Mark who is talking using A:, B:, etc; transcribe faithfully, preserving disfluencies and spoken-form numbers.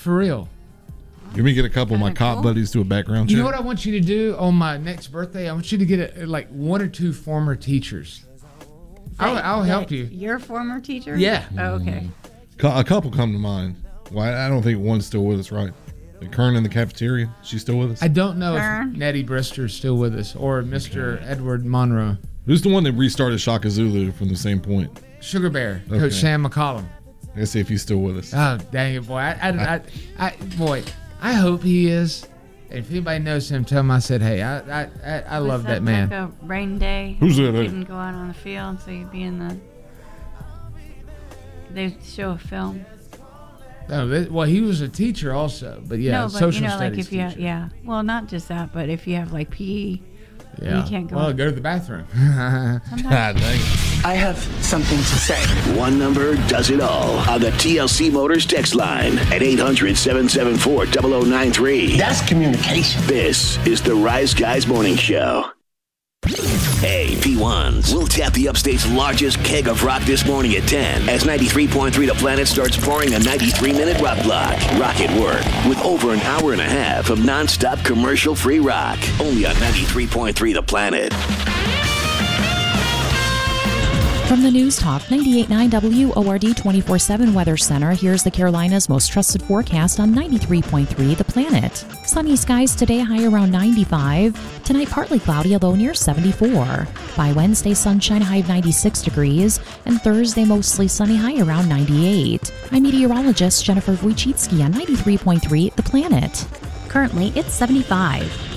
A: For real.
B: Let me get a couple of my cop
C: cool.
B: buddies to do a background check.
A: You know what I want you to do on my next birthday? I want you to get a, like one or two former teachers. I'll,
C: That-
A: I'll help
C: that
A: you.
C: Your former teacher?
A: Yeah.
C: Oh, okay.
B: Cou- A couple come to mind. Well, I I don't think one's still with us, right? The Kern in the cafeteria, she's still with us?
A: I don't know
C: Kern?
A: if Nettie Brister's still with us or Mister Edward Monroe.
B: Who's the one that restarted Shaka Zulu from the same point?
A: Sugar Bear,
B: Okay.
A: Coach Sam McCollum.
B: Let's see if he's still with us.
A: Oh, dang it, boy. I, I, I, I, boy, I hope he is. If anybody knows him, tell him I said, hey, I I, I, I love
C: Was
A: that man.
C: Like a rain day.
B: Who's that?
C: You couldn't go out on the field, so you'd be in the. They show a film.
A: No, that, well, he was a teacher also, but yeah,
C: no, but
A: social
C: you know, like
A: studies
C: if you,
A: teacher.
C: yeah. Well, not just that, but if you have like P E,
A: Yeah.
C: you can't go.
A: Well, go to the bathroom.
B: Ah, dang it.
D: I have something to say.
E: One number does it all on the T L C Motors text line at eight hundred, seven seven four, zero zero nine three.
D: That's communication.
E: This is the Rise Guys Morning Show. Hey, P ones. We'll tap the upstate's largest keg of rock this morning at ten as ninety-three point three The Planet starts pouring a ninety-three minute rock block. Rock at work with over an hour and a half of nonstop commercial-free rock. Only on ninety-three point three The Planet.
F: From the News Talk ninety-eight point nine W O R D twenty-four seven Weather Center, here's the Carolinas' most trusted forecast on ninety-three point three The Planet. Sunny skies today, high around ninety-five. Tonight, partly cloudy, a low near seventy-four. By Wednesday, sunshine, high of ninety-six degrees. And Thursday, mostly sunny, high around ninety-eight. I'm meteorologist Jennifer Wojcicki on ninety-three point three The Planet. Currently, it's seventy-five.